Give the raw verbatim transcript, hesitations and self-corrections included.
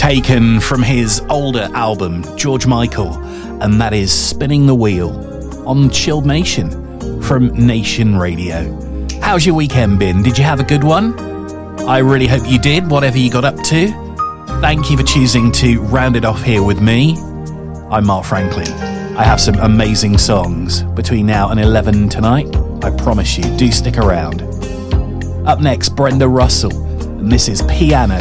taken from his older album, George Michael, and that is Spinning the Wheel on Chilled Nation from Nation Radio. How's your weekend been? Did you have a good one? I really hope you did, whatever you got up to. Thank you for choosing to round it off here with me. I'm Mark Franklin. I have some amazing songs between now and eleven tonight. I promise you, do stick around. Up next, Brenda Russell, and this is Piano.